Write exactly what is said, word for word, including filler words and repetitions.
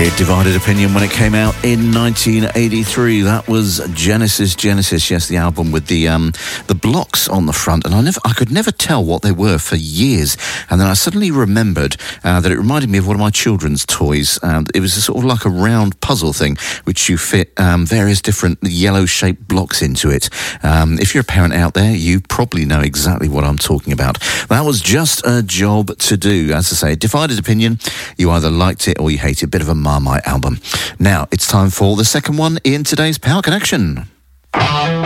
It divided opinion when it came out in nineteen eighty-three. That was Genesis, Genesis. Yes, the album with the um, the blocks on the front, and I never, I could never tell what they were for years. And then I suddenly remembered uh, that it reminded me of one of my children's toys. And it was a sort of like a round puzzle thing, which you fit um, various different yellow-shaped blocks into it. Um, if you're a parent out there, you probably know exactly what I'm talking about. That was Just a Job to Do. As I say, divided opinion. You either liked it or you hate it. Bit of a Marmite album. Now, it's time for the second one in today's Power Connection.